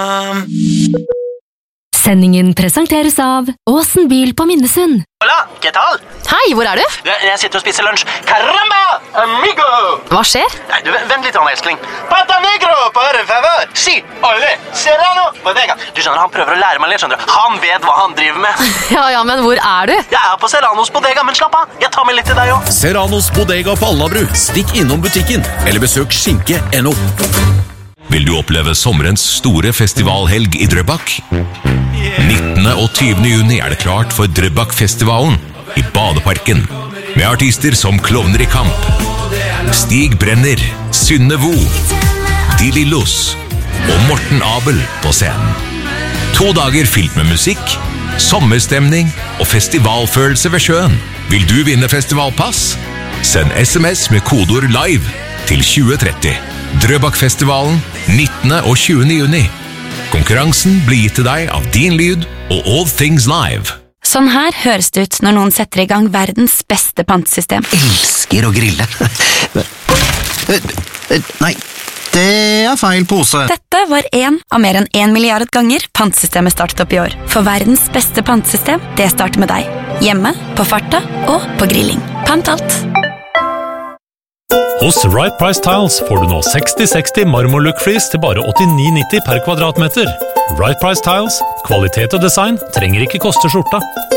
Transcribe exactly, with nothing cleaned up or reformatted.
Um... Sendingen presenteres av Åsen bil på Minnesund. Hola, ¿qué tal? Hei, hvor er du? Jeg sitter og spiser lunsj. Caramba, amigo! Hva skjer? Nei, du, vent litt, Elskling. Pata negro, por favor. Si, ole, serrano, bodega. Du skjønner, han prøver å lære meg litt, skjønner du. Han vet hva han driver med. Ja, ja, men hvor er du? Jeg er på Serranos bodega, men slapp av. Jeg tar med litt til deg også. Serranos bodega på Alnabru. Stikk innom butikken, eller besøk skinke punktum no. Vil du oppleve sommerens store festivalhelg i Drøbak? nittende og tyvende juni er det klart for Drøbak-festivalen i Badeparken, med artister som Klovner i Kamp, Stig Brenner, Synne Vo, De Lillos og Morten Abel på scenen. To dager fylt med musikk, sommerstemning og festivalfølelse ved sjøen. Vil du vinne festivalpass? Send sms med kodord LIVE til tjue tretti. Drøbak-festivalen nittende og tjuende juni. Konkurransen blir gitt til deg av Din Lyd og All Things Live. Sånn her høres det ut når noen setter i gang verdens beste pantesystem. Elsker å grille. Nei, det er feil pose. Dette var en av mer enn en milliard ganger pantsystemet startet opp i år. For verdens beste pantesystem, det starter med deg. Hjemme, på farta og på grilling. Pant alt. Hos Right Price Tiles får du nå seksti seksti marmorlook-flis til bare åttini nitti per kvadratmeter. Right Price Tiles, kvalitet og design trenger ikke koste skjorta.